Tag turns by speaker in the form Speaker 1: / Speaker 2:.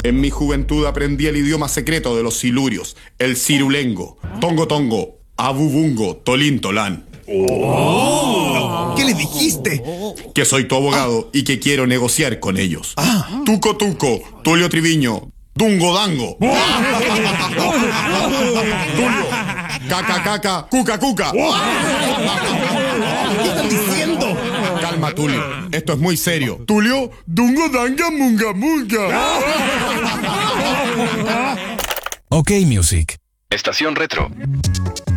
Speaker 1: En mi juventud aprendí el idioma secreto de los silurios, el cirulengo. Tongo tongo, abubungo, tolín tolán.
Speaker 2: ¿Qué les dijiste?
Speaker 1: Que soy tu abogado y que quiero negociar con ellos. Tuco tuco, Tulio Triviño, dungo dango. Tulio, caca caca, cuca cuca.
Speaker 2: ¿Qué están diciendo?
Speaker 1: Calma, Tulio, esto es muy serio. Tulio, dungo danga munga munga.
Speaker 3: OK Music.
Speaker 4: Estación Retro.